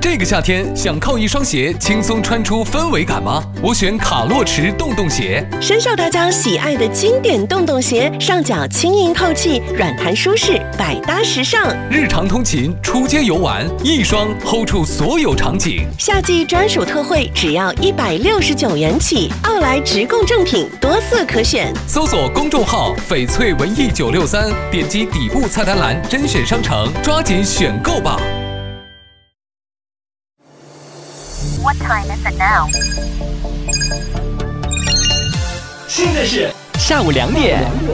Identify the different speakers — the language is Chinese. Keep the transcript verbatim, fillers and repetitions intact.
Speaker 1: 这个夏天想靠一双鞋轻松穿出氛围感吗？我选卡洛驰洞洞鞋，
Speaker 2: 深受大家喜爱的经典洞洞鞋，上脚轻盈透气，软弹舒适，百搭时尚。
Speaker 1: 日常通勤、出街游玩，一双 hold 住所有场景。
Speaker 2: 夏季专属特惠，只要一百六十九元起。奥莱直供正品，多色可选。
Speaker 1: 搜索公众号“翡翠文艺九六三”，点击底部菜单栏甄选商城，抓紧选购吧。
Speaker 3: What time is it now?
Speaker 4: 现在是下午两点。